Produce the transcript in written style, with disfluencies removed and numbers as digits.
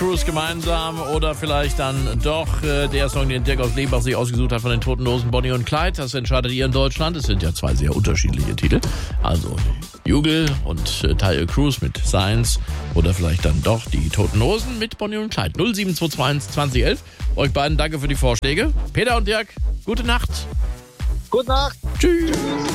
Cruise gemeinsam oder vielleicht dann doch der Song, den Dirk aus Lebach sich ausgesucht hat von den Toten Hosen, Bonnie und Clyde. Das entscheidet ihr in Deutschland. Es sind ja zwei sehr unterschiedliche Titel. Also Jugel und Tayo Cruz mit Science oder vielleicht dann doch die Toten Hosen mit Bonnie und Clyde. 07221 2011. Euch beiden danke für die Vorschläge. Peter und Dirk, gute Nacht. Gute Nacht. Tschüss.